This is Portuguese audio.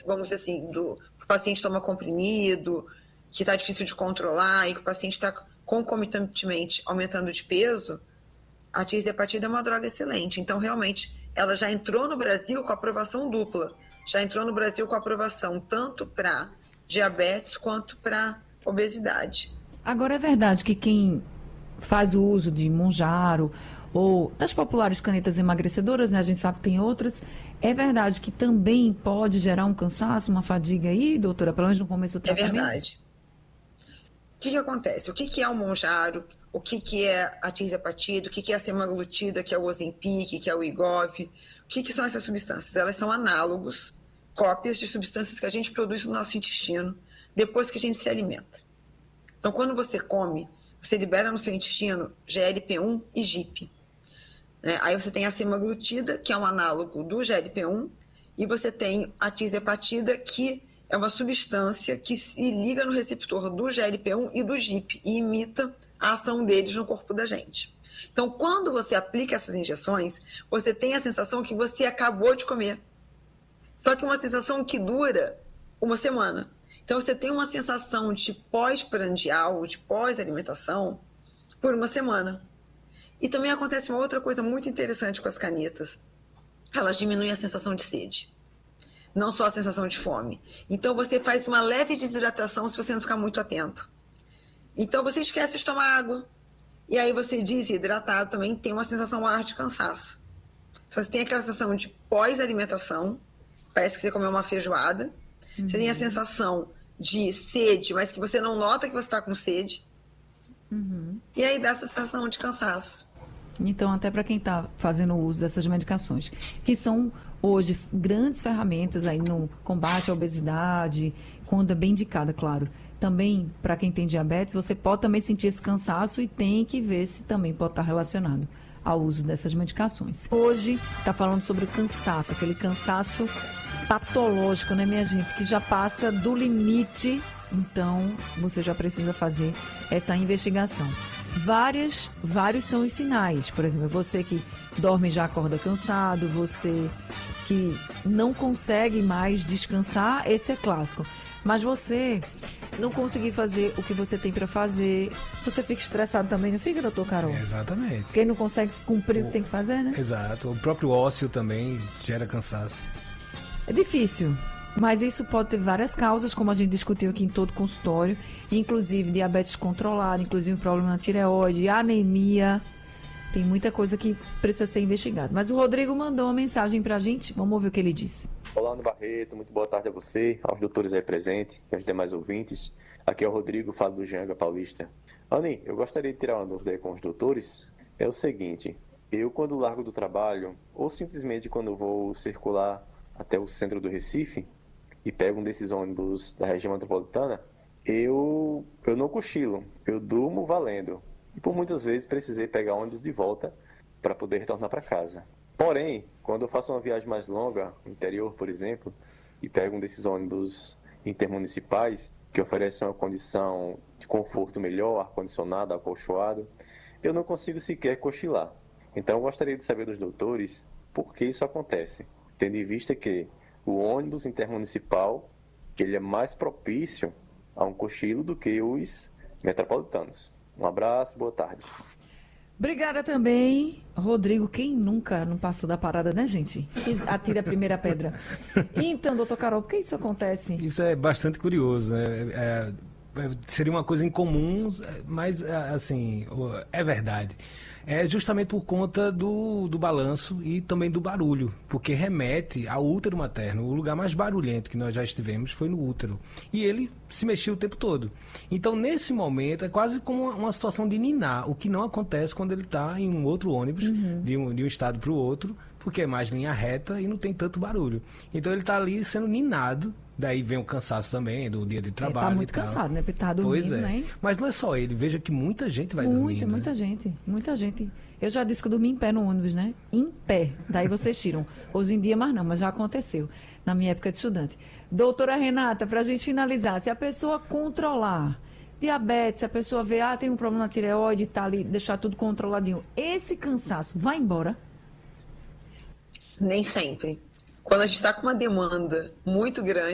vamos dizer assim, que o paciente toma comprimido, que está difícil de controlar e que o paciente está concomitantemente aumentando de peso, a tirzepatida é uma droga excelente. Então, realmente, ela já entrou no Brasil com aprovação dupla. Já entrou no Brasil com aprovação tanto para diabetes quanto para obesidade. Agora, é verdade que quem faz o uso de Monjaro ou das populares canetas emagrecedoras, né? A gente sabe que tem outras. É verdade que também pode gerar um cansaço, uma fadiga aí, doutora, pelo menos no começo do tratamento? É verdade. O que acontece? O que é o Monjaro? O que é a tirzepatida? O que é a semaglutida, que é o Ozempic, que é o Wegovy? O que são essas substâncias? Elas são análogos, cópias de substâncias que a gente produz no nosso intestino depois que a gente se alimenta. Então, quando você come, você libera no seu intestino GLP-1 e GIP. Aí você tem a semaglutida, que é um análogo do GLP-1, e você tem a tirzepatida, que é uma substância que se liga no receptor do GLP-1 e do GIP e imita a ação deles no corpo da gente. Então, quando você aplica essas injeções, você tem a sensação que você acabou de comer. Só que uma sensação que dura uma semana. Então, você tem uma sensação de pós-prandial, de pós-alimentação, por uma semana. E também acontece uma outra coisa muito interessante com as canetas. Elas diminuem a sensação de sede, não só a sensação de fome. Então, você faz uma leve desidratação se você não ficar muito atento. Então, você esquece de tomar água. E aí, você desidratado também tem uma sensação maior de cansaço. Então, você tem aquela sensação de pós-alimentação, parece que você comeu uma feijoada. Uhum. Você tem a sensação de sede, mas que você não nota que você está com sede. Uhum. E aí dá essa sensação de cansaço. Então, até para quem está fazendo uso dessas medicações, que são hoje grandes ferramentas aí no combate à obesidade, quando é bem indicada, claro. Também, para quem tem diabetes, você pode também sentir esse cansaço e tem que ver se também pode estar relacionado ao uso dessas medicações. Hoje está falando sobre o cansaço, aquele cansaço patológico, né, minha gente, que já passa do limite. Então, você já precisa fazer essa investigação. Vários são os sinais. Por exemplo, você que dorme e já acorda cansado, você que não consegue mais descansar, esse é clássico. Mas você não conseguir fazer o que você tem para fazer, você fica estressado também, não fica, doutor Carol? Exatamente. Quem não consegue cumprir o que tem que fazer, né? Exato. O próprio ócio também gera cansaço. É difícil. Mas isso pode ter várias causas, como a gente discutiu aqui em todo o consultório, inclusive diabetes controlada, inclusive problema na tireoide, anemia. Tem muita coisa que precisa ser investigada. Mas o Rodrigo mandou uma mensagem pra gente, vamos ouvir o que ele disse. Olá, Ana Barreto, muito boa tarde a você, aos doutores aí presentes e aos demais ouvintes. Aqui é o Rodrigo, falo do Janga Paulista. Ani, eu gostaria de tirar uma dúvida aí com os doutores. É o seguinte, eu quando largo do trabalho, ou simplesmente quando vou circular até o centro do Recife, e pego um desses ônibus da região metropolitana, eu não cochilo, eu durmo valendo. E por muitas vezes precisei pegar ônibus de volta para poder retornar para casa. Porém, quando eu faço uma viagem mais longa, no interior, por exemplo, e pego um desses ônibus intermunicipais, que oferecem uma condição de conforto melhor, ar-condicionado, acolchoado, eu não consigo sequer cochilar. Então eu gostaria de saber dos doutores por que isso acontece, tendo em vista que o ônibus intermunicipal, que ele é mais propício a um cochilo do que os metropolitanos. Um abraço, boa tarde. Obrigada também, Rodrigo. Quem nunca não passou da parada, né, gente? Que atira a primeira pedra. Então, doutor Carol, por que isso acontece? Isso é bastante curioso, né? Seria uma coisa incomum, mas, assim, é verdade. É justamente por conta do balanço e também do barulho, porque remete ao útero materno. O lugar mais barulhento que nós já estivemos foi no útero. E ele se mexia o tempo todo. Então, nesse momento, é quase como uma situação de ninar, o que não acontece quando ele está em um outro ônibus, de um estado para o outro, porque é mais linha reta e não tem tanto barulho. Então, ele está ali sendo ninado. Daí vem o cansaço também do dia de trabalho. Tá muito cansado, né? Porque tá dormindo, pois é. Né? Mas não é só ele. Veja que muita gente vai dormir. Muita gente. Eu já disse que eu dormi em pé no ônibus, né? Em pé. Daí vocês tiram. Hoje em dia, mais não, mas já aconteceu. Na minha época de estudante. Doutora Renata, pra gente finalizar, se a pessoa controlar diabetes, se a pessoa vê, tem um problema na tireoide e tá ali, deixar tudo controladinho, esse cansaço vai embora? Nem sempre. Quando a gente está com uma demanda muito grande,